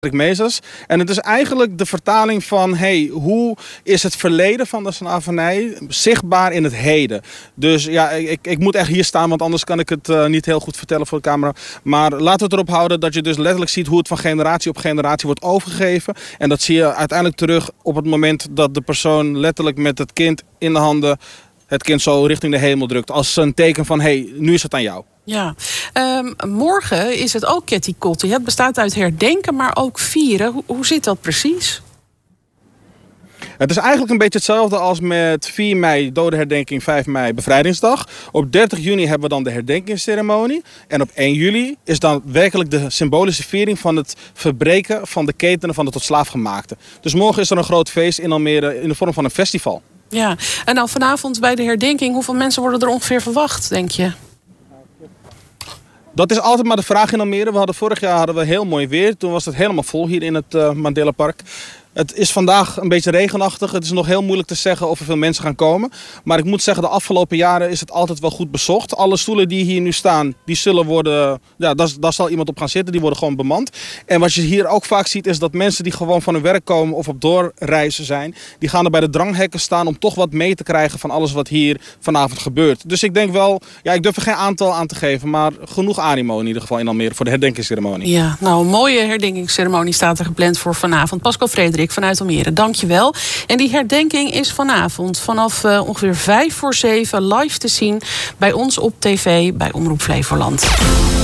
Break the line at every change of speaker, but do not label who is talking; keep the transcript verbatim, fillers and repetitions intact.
Meesters. En het is eigenlijk de vertaling van hey, hoe is het verleden van de slavernij zichtbaar in het heden. Dus ja, ik, ik moet echt hier staan, want anders kan ik het uh, niet heel goed vertellen voor de camera. Maar laten we het erop houden dat je dus letterlijk ziet hoe het van generatie op generatie wordt overgegeven. En dat zie je uiteindelijk terug op het moment dat de persoon letterlijk met het kind in de handen het kind zo richting de hemel drukt. Als een teken van hey, nu is het aan jou.
Ja, um, morgen is het ook Ketty Kotti. Het bestaat uit herdenken, maar ook vieren. Hoe, hoe zit dat precies?
Het is eigenlijk een beetje hetzelfde als met vier mei dodenherdenking, vijf mei bevrijdingsdag. Op dertig juni hebben we dan de herdenkingsceremonie. En op één juli is dan werkelijk de symbolische viering van het verbreken van de ketenen van de tot slaafgemaakte. Dus morgen is er een groot feest in Almere in de vorm van een festival.
Ja, en dan vanavond bij de herdenking, hoeveel mensen worden er ongeveer verwacht, denk je?
Dat is altijd maar de vraag in Almere. We hadden vorig jaar hadden we heel mooi weer. Toen was het helemaal vol hier in het uh, Mandela Park. Het is vandaag een beetje regenachtig. Het is nog heel moeilijk te zeggen of er veel mensen gaan komen. Maar ik moet zeggen, de afgelopen jaren is het altijd wel goed bezocht. Alle stoelen die hier nu staan, die zullen worden... Ja, daar, daar zal iemand op gaan zitten. Die worden gewoon bemand. En wat je hier ook vaak ziet, is dat mensen die gewoon van hun werk komen of op doorreizen zijn, die gaan er bij de dranghekken staan om toch wat mee te krijgen van alles wat hier vanavond gebeurt. Dus ik denk wel, ja, ik durf er geen aantal aan te geven, maar genoeg animo in ieder geval in Almere voor de herdenkingsceremonie.
Ja, nou, een mooie herdenkingsceremonie staat er gepland voor vanavond. Pascal Frederik vanuit Almere, dankjewel. En die herdenking is vanavond vanaf uh, ongeveer vijf voor zeven live te zien bij ons op tv bij Omroep Flevoland.